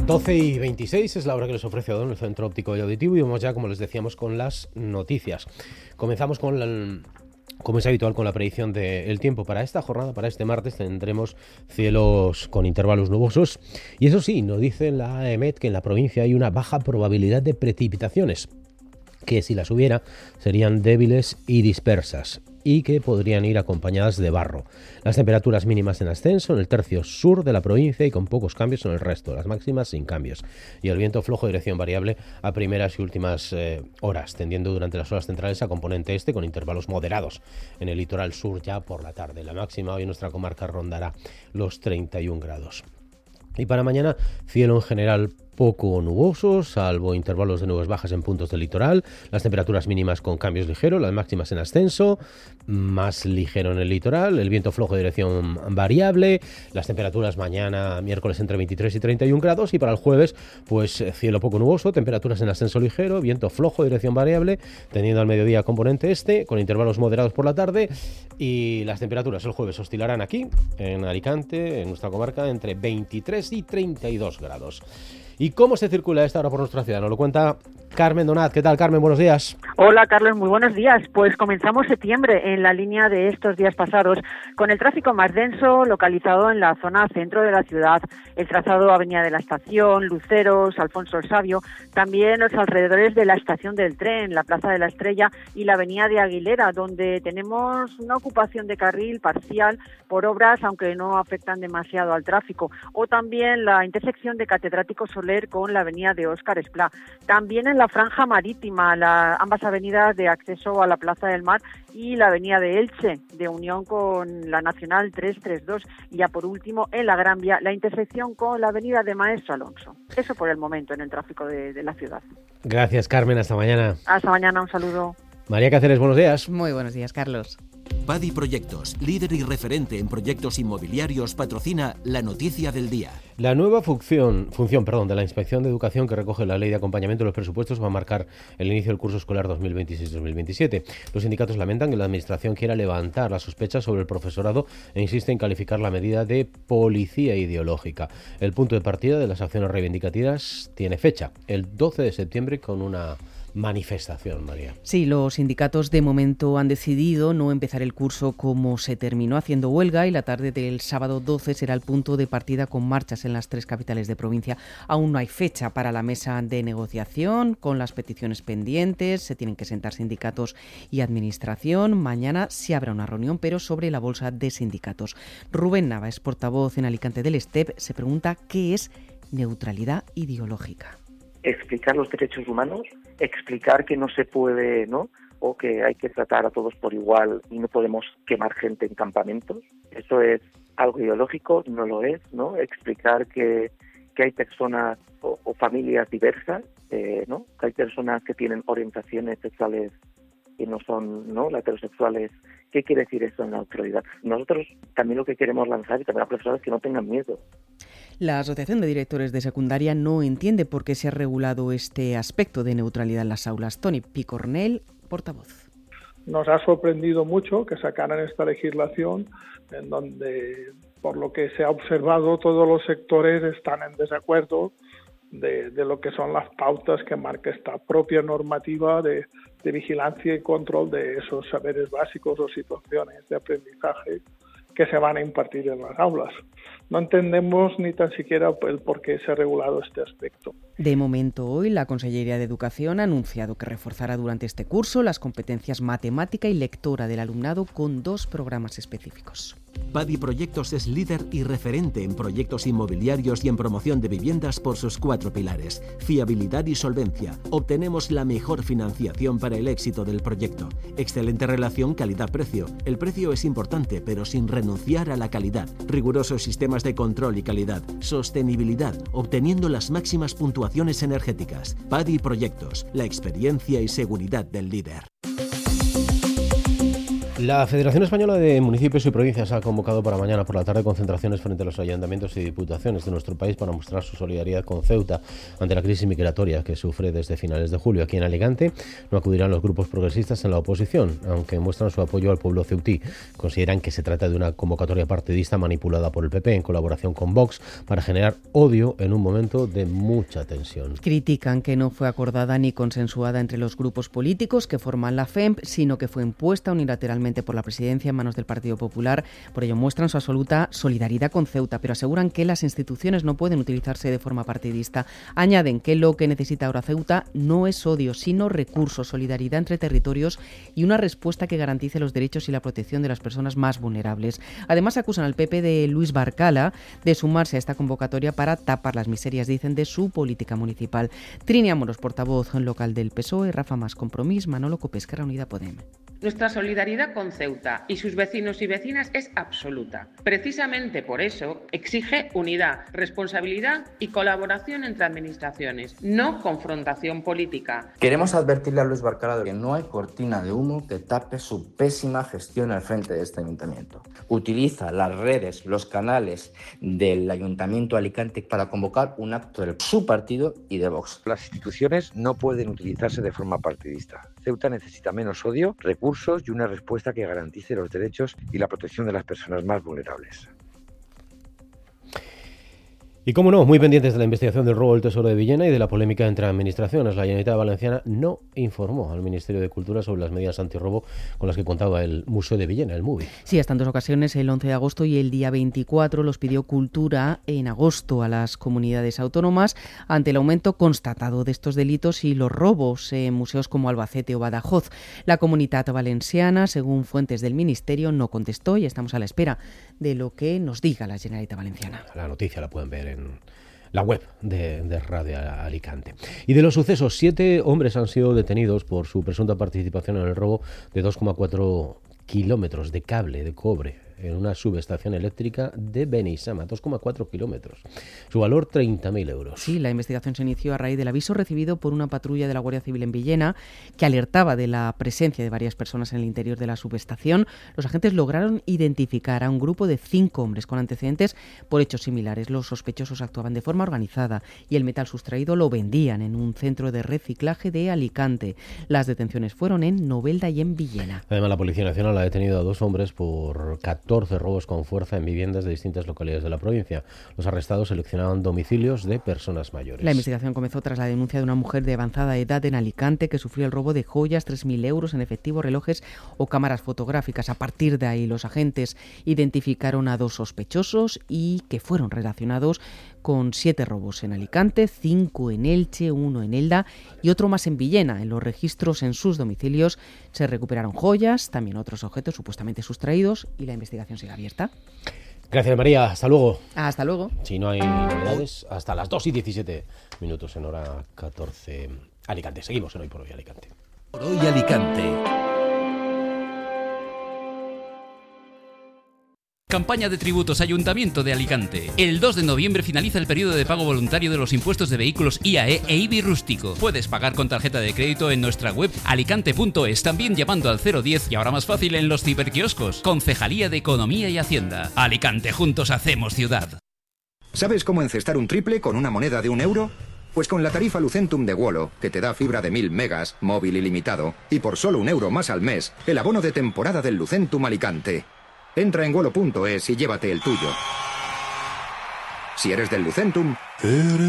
12:26 es la hora que les ofrece Odón, el Centro Óptico y Auditivo, y vamos ya, como les decíamos, con las noticias. Comenzamos como es habitual, con la predicción del tiempo para esta jornada. Para este martes tendremos cielos con intervalos nubosos, y eso sí, nos dice la AEMET que en la provincia hay una baja probabilidad de precipitaciones, que si las hubiera serían débiles y dispersas, y que podrían ir acompañadas de barro. Las temperaturas mínimas en ascenso en el tercio sur de la provincia y con pocos cambios en el resto, las máximas sin cambios. Y el viento flojo de dirección variable a primeras y últimas horas, tendiendo durante las horas centrales a componente este con intervalos moderados en el litoral sur ya por la tarde. La máxima hoy en nuestra comarca rondará los 31 grados. Y para mañana, cielo en general poco nuboso, salvo intervalos de nubes bajas en puntos del litoral, las temperaturas mínimas con cambios ligeros, las máximas en ascenso, más ligero en el litoral, el viento flojo de dirección variable, las temperaturas mañana, miércoles, entre 23 y 31 grados, y para el jueves, pues cielo poco nuboso, temperaturas en ascenso ligero, viento flojo de dirección variable, tendiendo al mediodía componente este, con intervalos moderados por la tarde, y las temperaturas el jueves oscilarán aquí, en Alicante, en nuestra comarca, entre 23 y 32 grados. ¿Y cómo se circula esta hora por nuestra ciudad? Nos lo cuenta Carmen Donat. ¿Qué tal, Carmen? Buenos días. Hola, Carlos. Muy buenos días. Pues comenzamos septiembre en la línea de estos días pasados, con el tráfico más denso localizado en la zona centro de la ciudad, el trazado Avenida de la Estación, Luceros, Alfonso el Sabio, también los alrededores de la estación del tren, la Plaza de la Estrella y la Avenida de Aguilera, donde tenemos una ocupación de carril parcial por obras, aunque no afectan demasiado al tráfico, o también la intersección de Catedrático Soler con la Avenida de Óscar Esplá. También en la franja marítima, ambas avenidas de acceso a la Plaza del Mar y la Avenida de Elche, de unión con la Nacional 332. Y ya por último, en la Gran Vía, la intersección con la Avenida de Maestro Alonso. Eso por el momento en el tráfico de la ciudad. Gracias, Carmen. Hasta mañana. Hasta mañana. Un saludo. María Cáceres, buenos días. Muy buenos días, Carlos. Padi Proyectos, líder y referente en proyectos inmobiliarios, patrocina la noticia del día. La nueva función de la Inspección de Educación, que recoge la Ley de Acompañamiento de los Presupuestos, va a marcar el inicio del curso escolar 2026-2027. Los sindicatos lamentan que la Administración quiera levantar las sospechas sobre el profesorado e insiste en calificar la medida de policía ideológica. El punto de partida de las acciones reivindicativas tiene fecha, el 12 de septiembre, con una manifestación, María. Sí, los sindicatos de momento han decidido no empezar el curso como se terminó, haciendo huelga, y la tarde del sábado 12 será el punto de partida con marchas en las 3 capitales de provincia. Aún no hay fecha para la mesa de negociación con las peticiones pendientes, se tienen que sentar sindicatos y administración. Mañana sí habrá una reunión, pero sobre la bolsa de sindicatos. Rubén Nava es portavoz en Alicante del STEP, se pregunta qué es neutralidad ideológica. Explicar los derechos humanos, explicar que no se puede, ¿no?, o que hay que tratar a todos por igual y no podemos quemar gente en campamentos. Eso es algo ideológico, no lo es, ¿no? Explicar que hay personas o familias diversas, ¿no?, que hay personas que tienen orientaciones sexuales que no son, ¿no?, las heterosexuales. ¿Qué quiere decir eso en la neutralidad? Nosotros también lo que queremos lanzar, y también a profesores, que no tengan miedo. La Asociación de Directores de Secundaria no entiende por qué se ha regulado este aspecto de neutralidad en las aulas. Toni Picornell, portavoz. Nos ha sorprendido mucho que sacaran esta legislación en donde, por lo que se ha observado, todos los sectores están en desacuerdo de lo que son las pautas que marca esta propia normativa de vigilancia y control de esos saberes básicos o situaciones de aprendizaje que se van a impartir en las aulas. No entendemos ni tan siquiera el por qué se ha regulado este aspecto. De momento, hoy la Consellería de Educación ha anunciado que reforzará durante este curso las competencias matemática y lectora del alumnado con 2 programas específicos. Padi Proyectos es líder y referente en proyectos inmobiliarios y en promoción de viviendas por sus 4 pilares: fiabilidad y solvencia. Obtenemos la mejor financiación para el éxito del proyecto. Excelente relación calidad-precio. El precio es importante, pero sin renunciar a la calidad. Rigurosos sistemas de control y calidad. Sostenibilidad, obteniendo las máximas puntuaciones energéticas. Padi Proyectos, la experiencia y seguridad del líder. La Federación Española de Municipios y Provincias ha convocado para mañana por la tarde concentraciones frente a los ayuntamientos y diputaciones de nuestro país para mostrar su solidaridad con Ceuta ante la crisis migratoria que sufre desde finales de julio. Aquí en Alicante no acudirán los grupos progresistas en la oposición, aunque muestran su apoyo al pueblo ceutí. Consideran que se trata de una convocatoria partidista manipulada por el PP en colaboración con Vox para generar odio en un momento de mucha tensión. Critican que no fue acordada ni consensuada entre los grupos políticos que forman la FEMP, sino que fue impuesta unilateralmente por la presidencia en manos del Partido Popular. Por ello muestran su absoluta solidaridad con Ceuta, pero aseguran que las instituciones no pueden utilizarse de forma partidista. Añaden que lo que necesita ahora Ceuta no es odio, sino recursos, solidaridad entre territorios y una respuesta que garantice los derechos y la protección de las personas más vulnerables. Además acusan al PP de Luis Barcala de sumarse a esta convocatoria para tapar las miserias, dicen, de su política municipal. Trini Amoros, portavoz local del PSOE, Rafa Mas, Compromís, Manolo Copé, Esquerra Unida, Podem. Nuestra solidaridad con Ceuta y sus vecinos y vecinas es absoluta. Precisamente por eso exige unidad, responsabilidad y colaboración entre administraciones, no confrontación política. Queremos advertirle a Luis Barcala de que no hay cortina de humo que tape su pésima gestión al frente de este ayuntamiento. Utiliza las redes, los canales del Ayuntamiento de Alicante para convocar un acto de su partido y de Vox. Las instituciones no pueden utilizarse de forma partidista. Ceuta necesita menos odio, recursos y una respuesta que garantice los derechos y la protección de las personas más vulnerables. Y como no, muy pendientes de la investigación del robo del Tesoro de Villena y de la polémica entre administraciones, la Generalitat Valenciana no informó al Ministerio de Cultura sobre las medidas antirrobo con las que contaba el Museo de Villena, el MUVI. Sí, hasta en dos ocasiones, el 11 de agosto y el día 24, los pidió Cultura en agosto a las comunidades autónomas ante el aumento constatado de estos delitos y los robos en museos como Albacete o Badajoz. La Comunitat Valenciana, según fuentes del Ministerio, no contestó y estamos a la espera de lo que nos diga la Generalitat Valenciana. La noticia la pueden ver en la web de Radio Alicante. Y de los sucesos, 7 hombres han sido detenidos por su presunta participación en el robo de 2,4 kilómetros de cable de cobre en una subestación eléctrica de Benissama, 2,4 kilómetros. Su valor, 30.000 euros. Sí, la investigación se inició a raíz del aviso recibido por una patrulla de la Guardia Civil en Villena que alertaba de la presencia de varias personas en el interior de la subestación. Los agentes lograron identificar a un grupo de 5 hombres con antecedentes por hechos similares. Los sospechosos actuaban de forma organizada y el metal sustraído lo vendían en un centro de reciclaje de Alicante. Las detenciones fueron en Novelda y en Villena. Además, la Policía Nacional ha detenido a 2 hombres por 14 robos con fuerza en viviendas de distintas localidades de la provincia. Los arrestados seleccionaban domicilios de personas mayores. La investigación comenzó tras la denuncia de una mujer de avanzada edad en Alicante que sufrió el robo de joyas, 3.000 euros en efectivo, relojes o cámaras fotográficas. A partir de ahí, los agentes identificaron a 2 sospechosos y que fueron relacionados con 7 robos en Alicante, 5 en Elche, 1 en Elda y otro más en Villena. En los registros en sus domicilios se recuperaron joyas, también otros objetos supuestamente sustraídos y la investigación sigue abierta. Gracias, María. Hasta luego. Hasta luego. Si no hay novedades, hasta las 2:17 en hora 14 Alicante. Seguimos en Hoy por Hoy Alicante. Hoy Alicante. Campaña de tributos Ayuntamiento de Alicante. El 2 de noviembre finaliza el periodo de pago voluntario de los impuestos de vehículos IAE e IBI rústico. Puedes pagar con tarjeta de crédito en nuestra web alicante.es, también llamando al 010 y ahora más fácil en los ciberquioscos. Concejalía de Economía y Hacienda. Alicante, juntos hacemos ciudad. ¿Sabes cómo encestar un triple con una moneda de €1? Pues con la tarifa Lucentum de Wolo, que te da fibra de 1000 megas, móvil ilimitado, y por solo €1 más al mes, el abono de temporada del Lucentum Alicante. Entra en wolo.es y llévate el tuyo. Si eres del Lucentum...